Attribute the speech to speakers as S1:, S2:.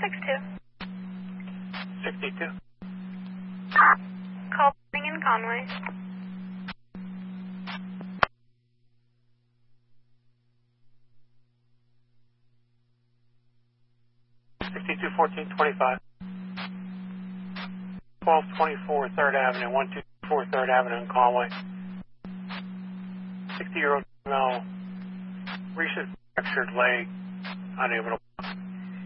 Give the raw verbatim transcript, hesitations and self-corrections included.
S1: six two.
S2: sixty-two.
S1: Call in Conway.
S2: sixty-two fourteen twenty-five. twelve twenty-four third Avenue, one two four third Avenue in Conway. sixty-year-old female, recent fractured leg, unable to